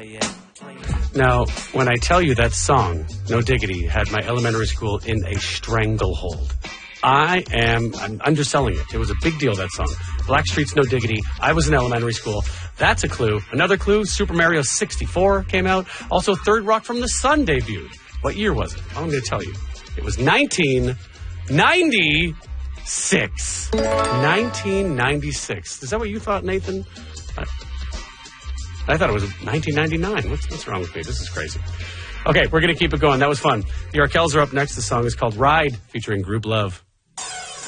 Now, when I tell you that song, No Diggity, had my elementary school in a stranglehold. I'm underselling it. It was a big deal, that song. Blackstreet's No Diggity. I was in elementary school. That's a clue. Another clue, Super Mario 64 came out. Also, Third Rock from the Sun debuted. What year was it? I'm going to tell you. It was 1996. 1996. Is that what you thought, Nathan? I thought it was 1999. What's wrong with me? This is crazy. Okay, we're going to keep it going. That was fun. The Arkells are up next. The song is called Ride, featuring Group Love.